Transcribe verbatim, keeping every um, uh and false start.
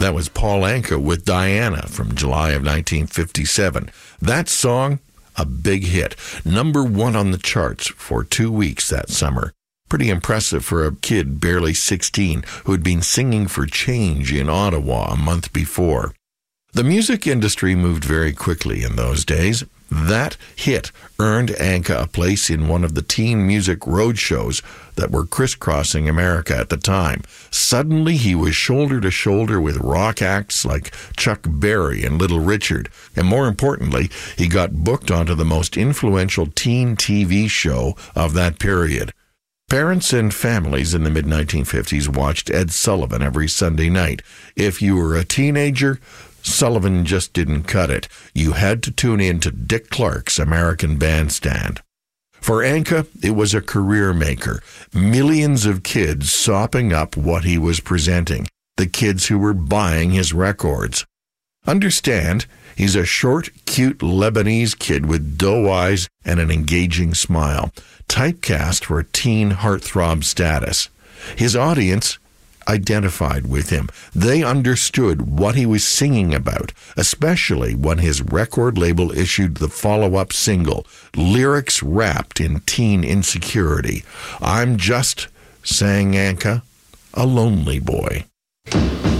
That was Paul Anka with Diana from July of nineteen fifty-seven. That song, a big hit. Number one on the charts for two weeks that summer. Pretty impressive for a kid barely sixteen who had been singing for Change in Ottawa a month before. The music industry moved very quickly in those days. That hit earned Anka a place in one of the teen music roadshows that were crisscrossing America at the time. Suddenly, he was shoulder to shoulder with rock acts like Chuck Berry and Little Richard. And more importantly, he got booked onto the most influential teen T V show of that period. Parents and families in the mid nineteen fifties watched Ed Sullivan every Sunday night. If you were a teenager, Sullivan just didn't cut it. You had to tune in to Dick Clark's American Bandstand. For Anka, it was a career maker. Millions of kids sopping up what he was presenting. The kids who were buying his records. Understand, he's a short, cute Lebanese kid with doe eyes and an engaging smile. Typecast for teen heartthrob status. His audience identified with him. They understood what he was singing about, especially when his record label issued the follow-up single, lyrics wrapped in teen insecurity. I'm just, sang Anka, a lonely boy.